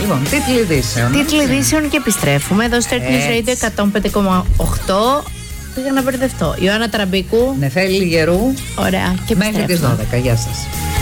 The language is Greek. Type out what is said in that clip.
Λοιπόν, τίτλοι ειδήσεων. Τίτλοι ειδήσεων και επιστρέφουμε εδώ στο News Radio 105,8. Πήγα να μπερδευτώ. Ιωάννα Τραμπίκου. Νεφέλη Λιγερού. Ωραία. Και μέχρι τις 12. Γεια σας.